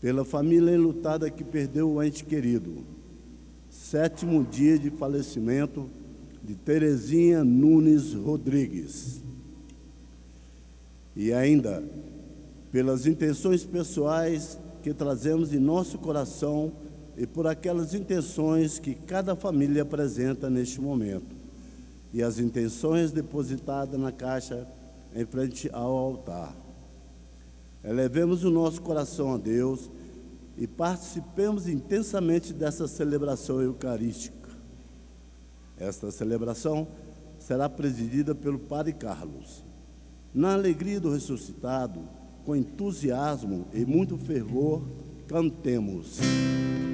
pela família enlutada que perdeu o ente querido. 7º dia de falecimento de Terezinha Nunes Rodrigues. E ainda, pelas intenções pessoais que trazemos em nosso coração e por aquelas intenções que cada família apresenta neste momento, e as intenções depositadas na caixa em frente ao altar. Elevemos o nosso coração a Deus e participemos intensamente dessa celebração eucarística. Esta celebração será presidida pelo Padre Carlos. Na alegria do ressuscitado, com entusiasmo e muito fervor, cantemos.